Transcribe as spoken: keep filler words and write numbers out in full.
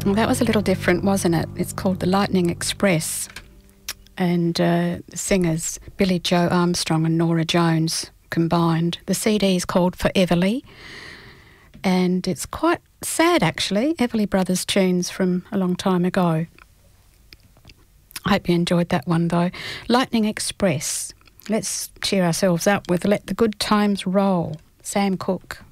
Well, that was a little different, wasn't it? It's called The Lightning Express. And uh, the singers, Billy Joe Armstrong and Norah Jones combined. The C D is called For Everly. And it's quite sad, actually. Everly Brothers tunes from a long time ago. I hope you enjoyed that one, though. Lightning Express. Let's cheer ourselves up with Let the Good Times Roll. Sam Cooke.